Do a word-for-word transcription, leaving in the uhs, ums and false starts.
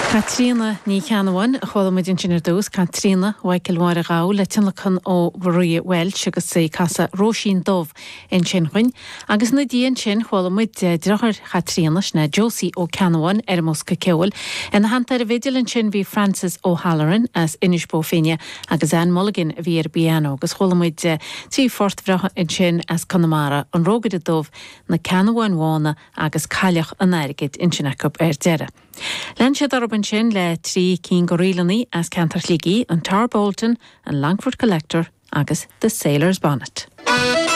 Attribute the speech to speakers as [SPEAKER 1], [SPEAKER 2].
[SPEAKER 1] Catriona ní cheanhain a cholamid intinar dús Catriona Waikilwara gá le tinlachan ó Ruí Welsh agus sé casa Róisín Dómh in Sinchuin agus na díon sin cholamid drachar Catriona na Josie ó Ceanhain ar Mosca Ceol in na hantar a vidilin sin bhí Francis O'Halloran as Inis Bófinia agus Anne Mulligan bhí ar Biano agus cholamid tí fortbhreacha in sin as Connemara an rógad a Dómh na Ceanhain Mhána agus Cailleach an airgid in Sinacab ar Dera. Len siad arban sin le trí cín go rialaní as Cantar Ligi an Tar Bolton an Langford Collector agus the Sailor's Bonnet.